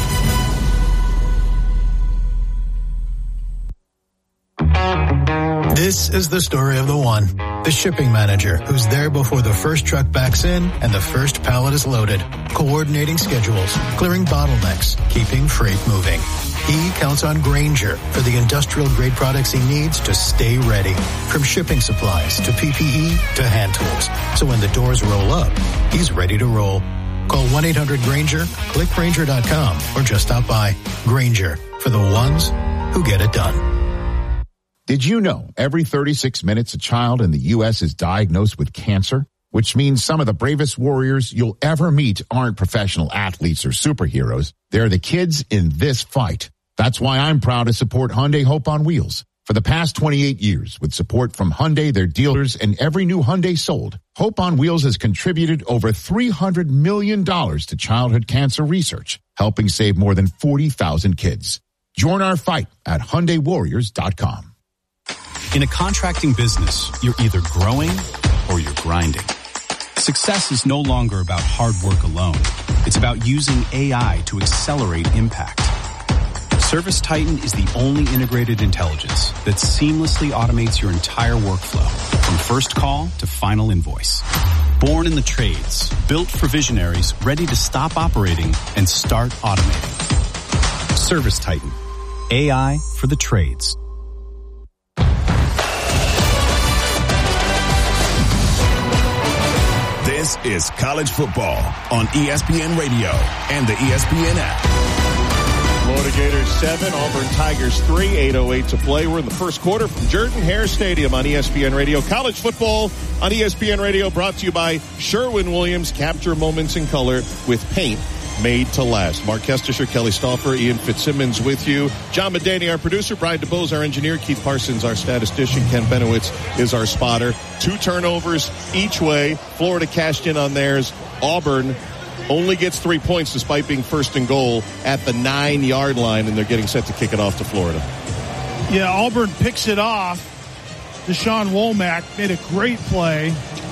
This is the story of the one, the shipping manager who's there before the first truck backs in and the first pallet is loaded, coordinating schedules, clearing bottlenecks, keeping freight moving. He counts on Grainger for the industrial-grade products he needs to stay ready, from shipping supplies to PPE to hand tools. So when the doors roll up, he's ready to roll. Call 1-800-GRAINGER, click Grainger.com, or just stop by. Grainger, for the ones who get it done. Did you know every 36 minutes a child in the U.S. is diagnosed with cancer? Which means some of the bravest warriors you'll ever meet aren't professional athletes or superheroes. They're the kids in this fight. That's why I'm proud to support Hyundai Hope on Wheels. For the past 28 years, with support from Hyundai, their dealers, and every new Hyundai sold, Hope on Wheels has contributed over $300 million to childhood cancer research, helping save more than 40,000 kids. Join our fight at HyundaiWarriors.com. In a contracting business, you're either growing or you're grinding. Success is no longer about hard work alone. It's about using AI to accelerate impact. ServiceTitan is the only integrated intelligence that seamlessly automates your entire workflow, from first call to final invoice. Born in the trades, built for visionaries ready to stop operating and start automating. ServiceTitan, AI for the trades. This is college football on ESPN Radio and the ESPN app. Florida Gators 7, Auburn Tigers 3, 8:08 to play. We're in the first quarter from Jordan-Hare Stadium on ESPN Radio. College football on ESPN Radio brought to you by Sherwin-Williams. Capture moments in color with paint made to last. Mark Kestisher, Kelly Stauffer, Ian Fitzsimmons with you. John Medani, our producer. Brian DeBose, our engineer. Keith Parsons, our statistician. Ken Benowitz is our spotter. 2 turnovers each way. Florida cashed in on theirs. Auburn only gets 3 points despite being first and goal at the 9-yard line, and they're getting set to kick it off to Florida. Yeah, Auburn picks it off. Deshaun Womack made a great play.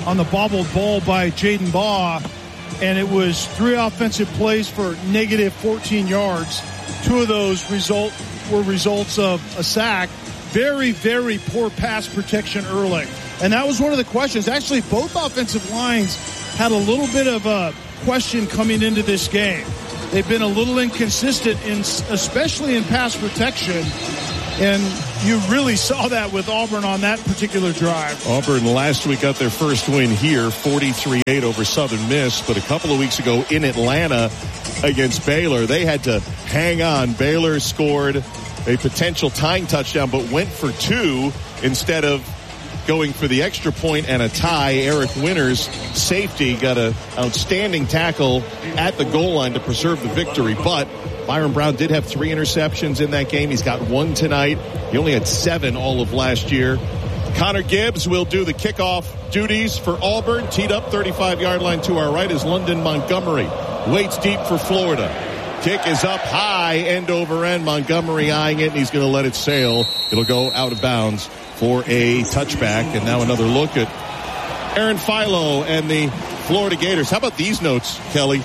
on the bobbled ball by Jaden Baugh, and it was 3 offensive plays for negative 14 yards. 2 of those were results of a sack. Very, very poor pass protection early. And that was one of the questions. Actually, both offensive lines had a little bit of a question coming into this game. They've been a little inconsistent, especially in pass protection. And you really saw that with Auburn on that particular drive. Auburn last week got their first win here, 43-8 over Southern Miss. But a couple of weeks ago in Atlanta against Baylor, they had to hang on. Baylor scored a potential tying touchdown, but went for 2 instead of going for the extra point and a tie. Eric Winters, safety, got an outstanding tackle at the goal line to preserve the victory. But Byron Brown did have 3 interceptions in that game. He's got 1 tonight. He only had 7 all of last year. Connor Gibbs will do the kickoff duties for Auburn. Teed up 35-yard line to our right is London Montgomery. Waits deep for Florida. Kick is up high, end over end. Montgomery eyeing it, and he's going to let it sail. It'll go out of bounds for a touchback. And now another look at Aaron Philo and the Florida Gators. How about these notes, Kelly?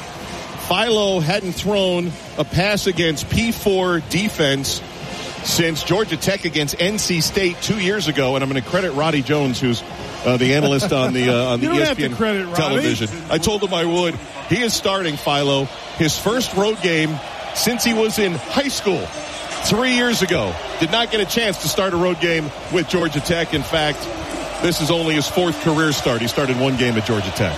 Philo hadn't thrown a pass against P4 defense since Georgia Tech against NC State 2 years ago. And I'm going to credit Roddy Jones, who's the analyst on the ESPN television. I told him I would. He is starting Philo, his first road game since he was in high school 3 years ago. Did not get a chance to start a road game with Georgia Tech. In fact, this is only his 4th career start. He started 1 game at Georgia Tech.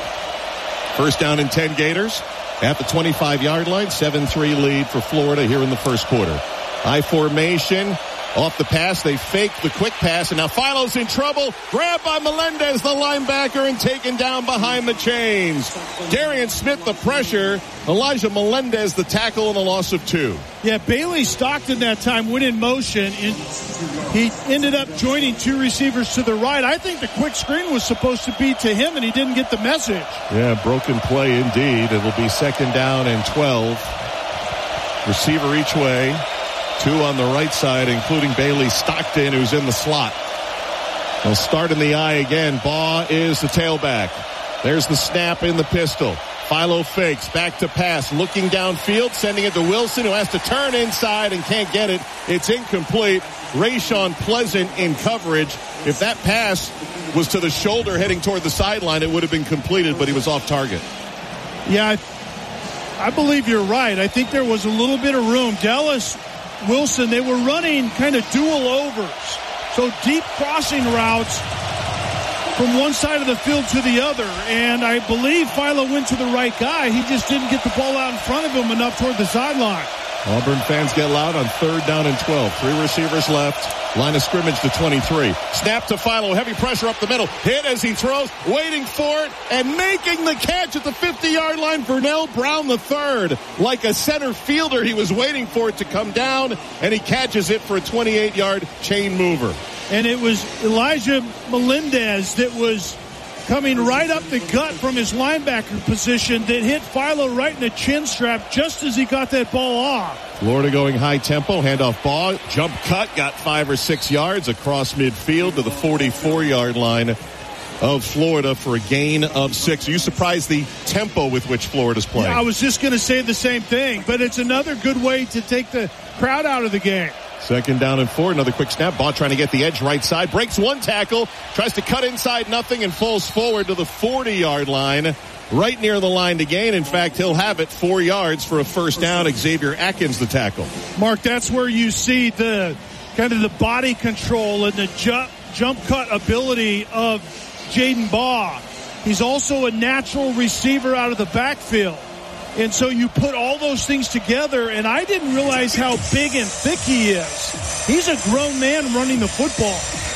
First down and 10 Gators at the 25-yard line. 7-3 lead for Florida here in the first quarter. High formation. Off the pass, they fake the quick pass, and now Philo's in trouble. Grabbed by Melendez, the linebacker, and taken down behind the chains. Darian Smith, the pressure. Elijah Melendez, the tackle, and a loss of 2. Yeah, Bailey Stockton that time went in motion, and he ended up joining 2 receivers to the right. I think the quick screen was supposed to be to him, and he didn't get the message. Yeah, broken play indeed. It will be 2nd down and 12. Receiver each way. 2 on the right side, including Bailey Stockton, who's in the slot. They'll start in the eye again. Baugh is the tailback. There's the snap in the pistol. Philo fakes, back to pass, looking downfield, sending it to Wilson, who has to turn inside and can't get it. It's incomplete. Rayshawn Pleasant in coverage. If that pass was to the shoulder heading toward the sideline, it would have been completed, but he was off target. Yeah, I believe you're right. I think there was a little bit of room. Dallas Wilson, they were running kind of dual overs. So deep crossing routes from one side of the field to the other. And I believe Philo went to the right guy. He just didn't get the ball out in front of him enough toward the sideline. Auburn fans get loud on 3rd down and 12. 3 receivers left. Line of scrimmage to 23. Snap to Philo. Heavy pressure up the middle. Hit as he throws. Waiting for it. And making the catch at the 50-yard line. Vernell Brown III. Like a center fielder, he was waiting for it to come down. And he catches it for a 28-yard chain mover. And it was Elijah Melendez that was coming right up the gut from his linebacker position that hit Philo right in the chin strap just as he got that ball off. Florida going high tempo, handoff Baugh, jump cut, got 5 or 6 yards across midfield to the 44-yard line of Florida for a gain of 6. Are you surprised the tempo with which Florida's playing? Yeah, I was just going to say the same thing, but it's another good way to take the crowd out of the game. 2nd down and 4. Another quick snap. Baugh trying to get the edge right side. Breaks 1 tackle. Tries to cut inside nothing and falls forward to the 40-yard line. Right near the line to gain. In fact, he'll have it 4 yards for a first down. Xavier Atkins, the tackle. Mark, that's where you see the kind of the body control and the jump cut ability of Jaden Baugh. He's also a natural receiver out of the backfield. And so you put all those things together, and I didn't realize how big and thick he is. He's a grown man running the football.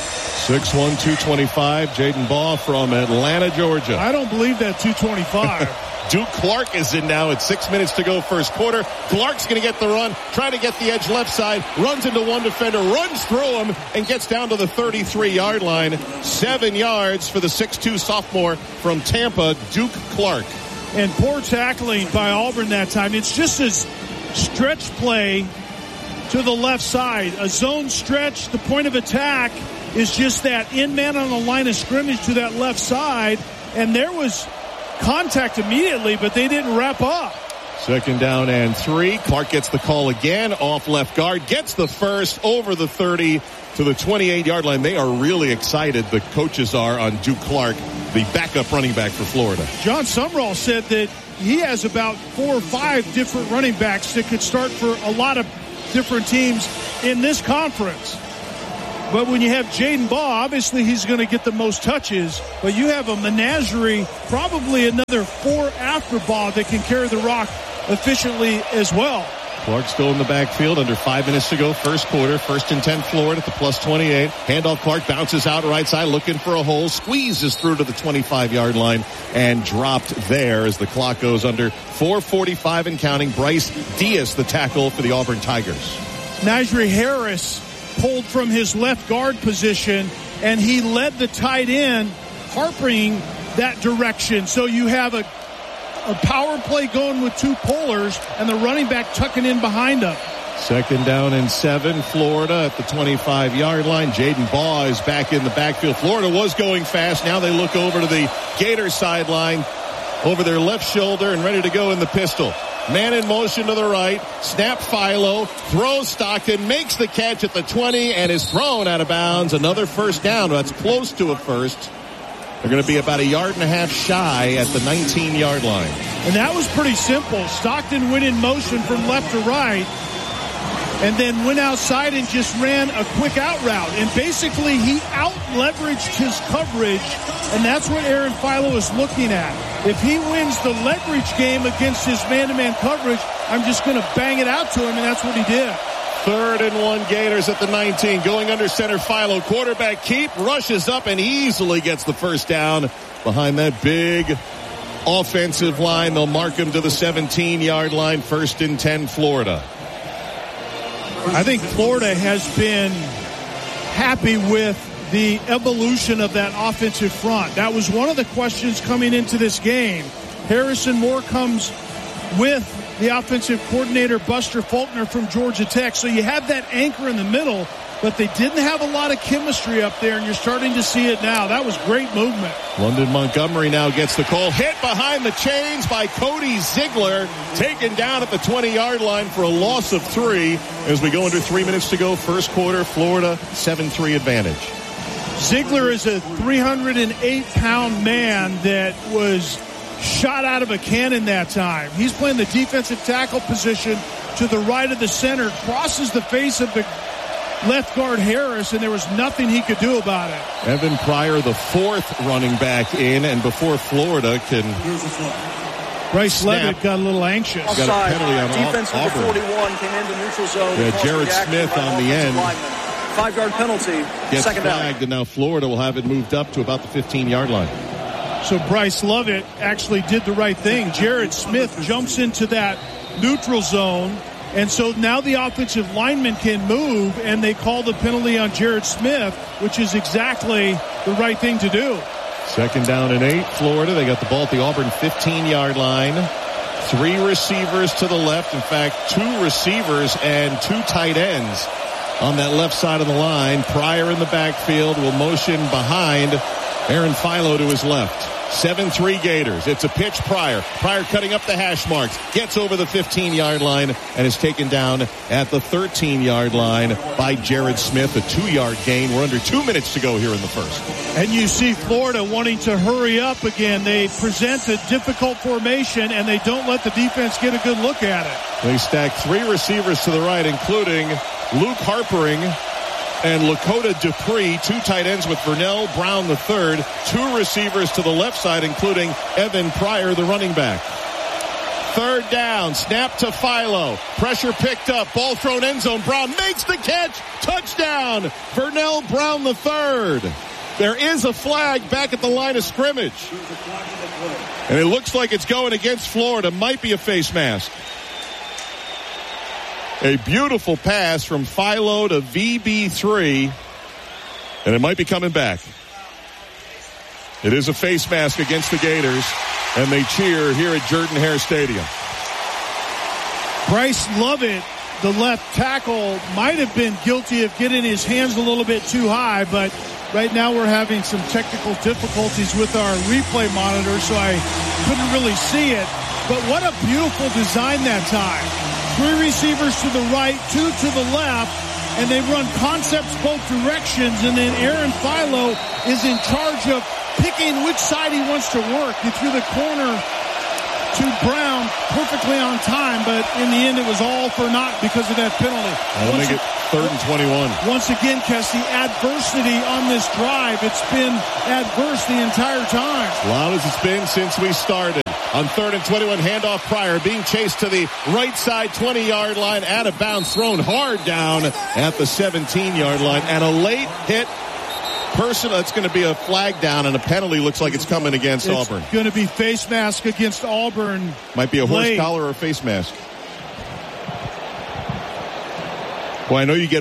6'1", 225, Jaden Baugh from Atlanta, Georgia. I don't believe that 225. Duke Clark is in now at 6 minutes to go first quarter. Clark's going to get the run, try to get the edge left side, runs into one defender, runs through him, and gets down to the 33-yard line. 7 yards for the 6'2 sophomore from Tampa, Duke Clark. And poor tackling by Auburn that time. It's just a stretch play to the left side. A zone stretch, the point of attack is just that in man on the line of scrimmage to that left side. and there was contact immediately, but they didn't wrap up. 2nd down and 3. Clark gets the call again off left guard, gets the first over the 30 to the 28-yard line. They are really excited, the coaches are, on Duke Clark, the backup running back for Florida. John Sumrall said that he has about 4 or 5 different running backs that could start for a lot of different teams in this conference. But when you have Jaden Baugh, obviously he's going to get the most touches. But you have a menagerie, probably another 4 after Baugh that can carry the rock efficiently as well. Clark still in the backfield, under 5 minutes to go, first quarter, 1st and 10 Florida at the +28. Handoff, Clark bounces out right side, looking for a hole, squeezes through to the 25-yard line, and dropped there as the clock goes under. 4:45 and counting. Bryce Diaz, the tackle for the Auburn Tigers. Najee Harris pulled from his left guard position, and he led the tight end, harping that direction. So you have a power play going with 2 pullers and the running back tucking in behind him. 2nd down and 7, Florida at the 25-yard line. Jaden Baugh is back in the backfield. Florida was going fast. Now they look over to the Gator sideline, over their left shoulder, and ready to go in the pistol. Man in motion to the right. Snap Philo. Throws Stockton. Makes the catch at the 20 and is thrown out of bounds. Another first down. That's close to a first. They're going to be about 1.5 yards shy at the 19-yard line. And that was pretty simple. Stockton went in motion from left to right and then went outside and just ran a quick out route. And basically he out-leveraged his coverage, and that's what Aaron Philo is looking at. If he wins the leverage game against his man-to-man coverage, I'm just going to bang it out to him, and that's what he did. 3rd and 1, Gators at the 19. Going under center, Philo. Quarterback keep, rushes up and easily gets the first down behind that big offensive line. They'll mark him to the 17-yard line. 1st and 10, Florida. I think Florida has been happy with the evolution of that offensive front. That was one of the questions coming into this game. Harrison Moore comes with the offensive coordinator, Buster Faulkner from Georgia Tech. So you have that anchor in the middle, but they didn't have a lot of chemistry up there, and you're starting to see it now. That was great movement. London Montgomery now gets the call. Hit behind the chains by Cody Ziegler. Taken down at the 20-yard line for a loss of 3 as we go under 3 minutes to go. First quarter, Florida 7-3 advantage. Ziegler is a 308-pound man that was shot out of a cannon that time. He's playing the defensive tackle position to the right of the center, crosses the face of the left guard Harris, and there was nothing he could do about it. Evan Pryor, the 4th running back in, and before Florida can... Bryce Levitt got a little anxious. Got a penalty on defense number 41 came into neutral zone. Yeah, Jared Smith on the end. 5-yard penalty. Gets second flagged, down. and now Florida will have it moved up to about the 15-yard line. So Bryce Levitt actually did the right thing. Jared Smith jumps into that neutral zone, and so now the offensive lineman can move, and they call the penalty on Jared Smith, which is exactly the right thing to do. 2nd down and 8, Florida. They got the ball at the Auburn 15-yard line. 3 receivers to the left. In fact, 2 receivers and 2 tight ends on that left side of the line. Pryor in the backfield will motion behind Aaron Philo to his left. 7-3 Gators. It's a pitch, Pryor. Pryor cutting up the hash marks. Gets over the 15-yard line and is taken down at the 13-yard line by Jared Smith. A 2-yard gain. We're under 2 minutes to go here in the first. And you see Florida wanting to hurry up again. They present a difficult formation, and they don't let the defense get a good look at it. They stack 3 receivers to the right, including Luke Harpering and Lakota Dupree, 2 tight ends with Vernell Brown III, 2 receivers to the left side, including Evan Pryor, the running back. 3rd down, snap to Philo. Pressure picked up, ball thrown end zone. Brown makes the catch. Touchdown, Vernell Brown III. There is a flag back at the line of scrimmage. And it looks like it's going against Florida. Might be a face mask. A beautiful pass from Philo to VB3, and it might be coming back. It is a face mask against the Gators, and they cheer here at Jordan-Hare Stadium. Bryce Lovett, the left tackle, might have been guilty of getting his hands a little bit too high, but Right now we're having some technical difficulties with our replay monitor, so I couldn't really see it. But what a beautiful design that time. 3 receivers to the right, 2 to the left, and they run concepts both directions, and then Aaron Philo is in charge of picking which side he wants to work. He threw the corner to Brown perfectly on time, but in the end it was all for naught because of that penalty. I'll make it 3rd and 21. Once again, Kessie, adversity on this drive. It's been adverse the entire time. As long as it's been since we started. On 3rd and 21, handoff Pryor, being chased to the right side 20-yard line, out of bounds, thrown hard down at the 17-yard line, and a late hit. Personal, it's going to be a flag down, and a penalty looks like it's coming against Auburn. It's going to be face mask against Auburn. Might be a horse collar or a face mask. Well, I know you get